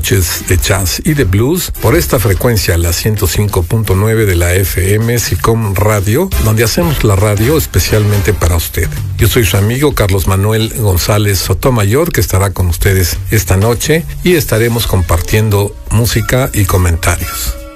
noches de jazz y de blues por esta frecuencia, la 105.9 de la FM SICOM Radio, donde hacemos la radio especialmente para usted. Yo soy su amigo Carlos Manuel González Sotomayor, que estará con ustedes esta noche y estaremos compartiendo música y comentarios.